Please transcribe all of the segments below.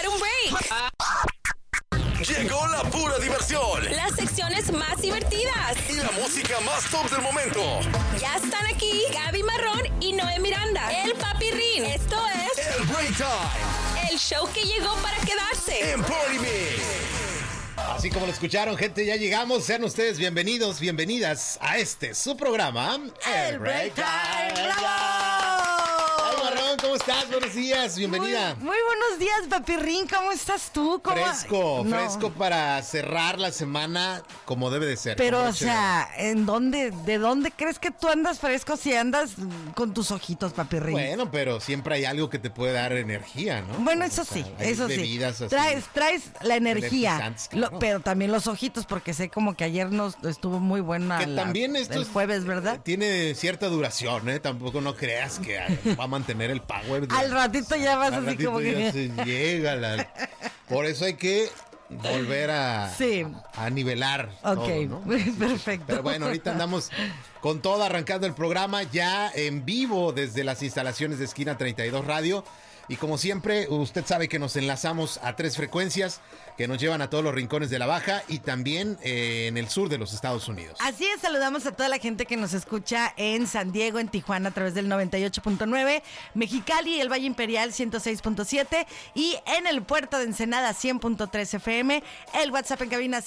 Date un break. Llegó la pura diversión. Las secciones más divertidas. Y la música más top del momento. Ya están aquí Gaby Marrón y Noé Miranda. El Papirrín. Esto es El Break Time. el show que llegó para quedarse. En Party Mix. Así como lo escucharon, gente, ya llegamos. Sean ustedes bienvenidos, bienvenidas a su programa, El Break Time. ¡Bravo! Ay, Marrón, ¿cómo estás? Buenos días, bienvenida. Muy buenos días, Papirrín. ¿Cómo estás tú? Fresco, No. fresco para cerrar la semana como debe de ser. Pero, como o sea, ¿de dónde crees que tú andas fresco si andas con tus ojitos, Papirrín? Bueno, pero siempre hay algo que te puede dar energía, ¿no? Bueno, O eso sea, sí, hay eso sí. bebidas así. Traes la energía. Energizantes, claro. Pero también los ojitos, porque sé como que ayer nos estuvo muy buena Que también esto el jueves, ¿verdad? Tiene cierta duración, ¿eh? Tampoco no creas que va a mantener el power. Al ratito ya vas Al así ratito como ya que... se llega. Por eso hay que volver a nivelar. Ok, todo, ¿no? perfecto. Pero bueno, ahorita andamos con todo arrancando el programa ya en vivo desde las instalaciones de Esquina 32 Radio. Y como siempre, usted sabe que nos enlazamos a 3 frecuencias que nos llevan a todos los rincones de la Baja y también en el sur de los Estados Unidos. Así es, saludamos a toda la gente que nos escucha en San Diego, en Tijuana a través del 98.9, Mexicali y el Valle Imperial 106.7 y en el puerto de Ensenada 100.3 FM, el WhatsApp en cabina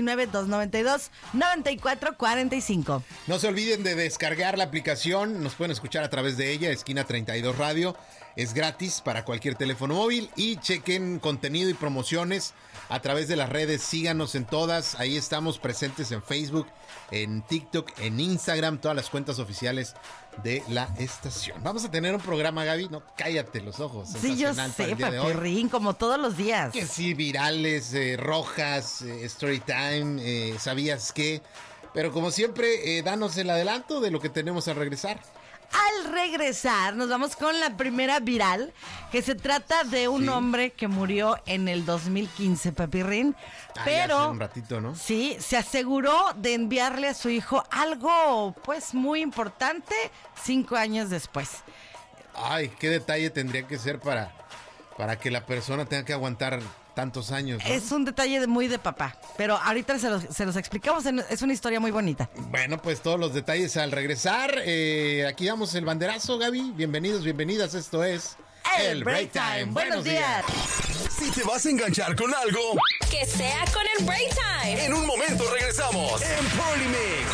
619-292-9445. No se olviden de descargar la aplicación, nos pueden escuchar a través de ella, Esquina 32 Radio. Es gratis para cualquier teléfono móvil y chequen contenido y promociones a través de las redes. Síganos en todas. Ahí estamos presentes en Facebook, en TikTok, en Instagram, todas las cuentas oficiales de la estación. Vamos a tener un programa, Gaby. No, cállate los ojos. Sí, yo Sensacional para sé, el día de hoy. Papirrín, como todos los días. Que sí, virales, rojas, story time, ¿sabías qué? Pero como siempre, danos el adelanto de lo que tenemos al regresar. Al regresar, nos vamos con la primera viral, que se trata de un hombre que murió en el 2015, Papirrín, pero hace un ratito, ¿no? Sí, se aseguró de enviarle a su hijo algo, pues, muy importante 5 años después. Ay, qué detalle tendría que ser para que la persona tenga que aguantar tantos años, ¿no? Es un detalle muy de papá, pero ahorita se los explicamos, es una historia muy bonita. Bueno, pues todos los detalles al regresar. Aquí damos el banderazo, Gaby. Bienvenidos, bienvenidas. Esto es El Break Time. Buenos días. Si te vas a enganchar con algo, Que sea con el Break Time. en un momento regresamos. En Party Mix.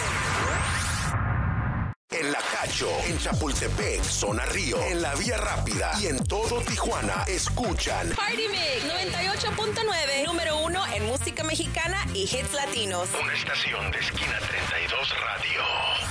En La Cacho, en Chapultepec, Zona Río, en la Vía Rápida y en todo Tijuana, escuchan Party Mix 98.9, número 1 en música mexicana y hits latinos. una estación de Esquina 32 Radio.